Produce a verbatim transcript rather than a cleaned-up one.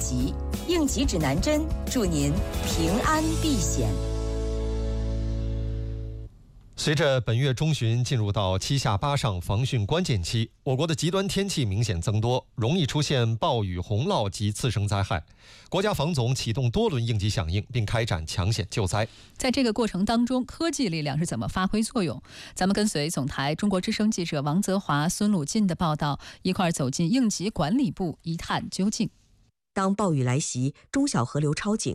袭，应急指南针，祝您平安避险。 随着本月中旬进入到七下八上防汛关键期，我国的极端天气明显增多，容易出现暴雨、洪涝及次生灾害。国家防总启动多轮应急响应，并开展抢险救灾。 在这个过程当中，科技力量是怎么发挥作用？咱们跟随总台中国之声记者王泽华、孙鲁进的报道，一块走进应急管理部一探究竟。 当暴雨来袭，中小河流超警，